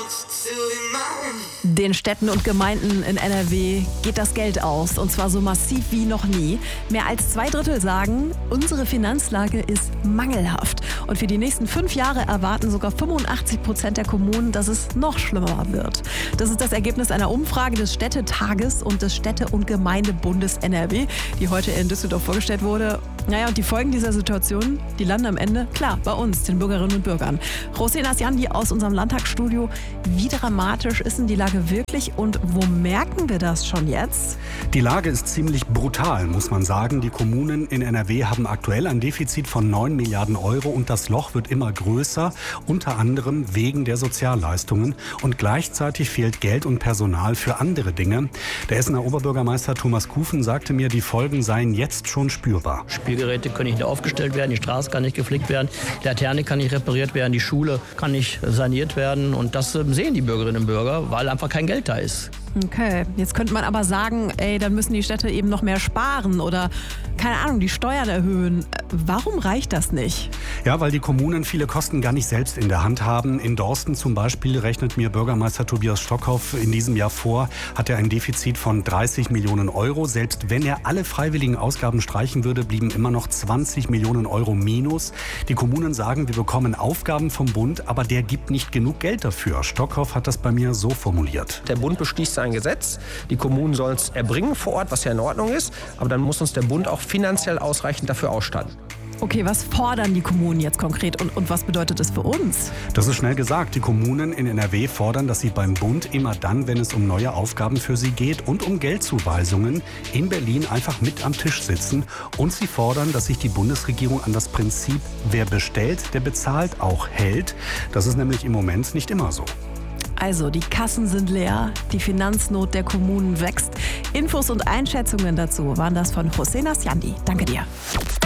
Den Städten und Gemeinden in NRW geht das Geld aus, und zwar so massiv wie noch nie. Mehr als 2/3 sagen, unsere Finanzlage ist mangelhaft. Und für die nächsten 5 Jahre erwarten sogar 85% der Kommunen, dass es noch schlimmer wird. Das ist das Ergebnis einer Umfrage des Städtetages und des Städte- und Gemeindebundes NRW, die heute in Düsseldorf vorgestellt wurde. Naja, und die Folgen dieser Situation, die landen am Ende, klar, bei uns, den Bürgerinnen und Bürgern. José Nasjandi aus unserem Landtagsstudio. Wie dramatisch ist denn die Lage wirklich und wo merken wir das schon jetzt? Die Lage ist ziemlich brutal, muss man sagen. Die Kommunen in NRW haben aktuell ein Defizit von 9 Milliarden Euro und das Loch wird immer größer, unter anderem wegen der Sozialleistungen. Und gleichzeitig fehlt Geld und Personal für andere Dinge. Der Essener Oberbürgermeister Thomas Kufen sagte mir, die Folgen seien jetzt schon spürbar. Spielgeräte können nicht aufgestellt werden, die Straße kann nicht geflickt werden, die Laterne kann nicht repariert werden, die Schule kann nicht saniert werden. Und das sehen die Bürgerinnen und Bürger, weil einfach kein Geld da ist. Okay, jetzt könnte man aber sagen, dann müssen die Städte eben noch mehr sparen oder, keine Ahnung, die Steuern erhöhen. Warum reicht das nicht? Ja, weil die Kommunen viele Kosten gar nicht selbst in der Hand haben. In Dorsten zum Beispiel rechnet mir Bürgermeister Tobias Stockhoff in diesem Jahr vor, hat er ein Defizit von 30 Millionen Euro. Selbst wenn er alle freiwilligen Ausgaben streichen würde, blieben immer noch 20 Millionen Euro minus. Die Kommunen sagen, wir bekommen Aufgaben vom Bund, aber der gibt nicht genug Geld dafür. Stockhoff hat das bei mir so formuliert. Der Bund beschließt ein Gesetz, die Kommunen sollen es erbringen vor Ort, was ja in Ordnung ist, aber dann muss uns der Bund auch finanziell ausreichend dafür ausstatten. Okay, was fordern die Kommunen jetzt konkret und was bedeutet das für uns? Das ist schnell gesagt. Die Kommunen in NRW fordern, dass sie beim Bund immer dann, wenn es um neue Aufgaben für sie geht und um Geldzuweisungen, in Berlin einfach mit am Tisch sitzen. Und sie fordern, dass sich die Bundesregierung an das Prinzip, wer bestellt, der bezahlt, auch hält. Das ist nämlich im Moment nicht immer so. Also, die Kassen sind leer, die Finanznot der Kommunen wächst. Infos und Einschätzungen dazu waren das von José Nasjandi. Danke dir.